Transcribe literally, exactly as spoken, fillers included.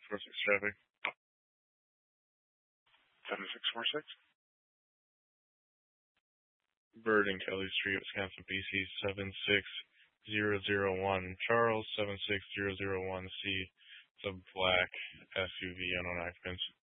four six traffic. seven six four six. Bird and Kelly Street, Wisconsin, B C seven six zero zero one. Charles seven six zero zero one C. It's a black S U V, unknown occupants.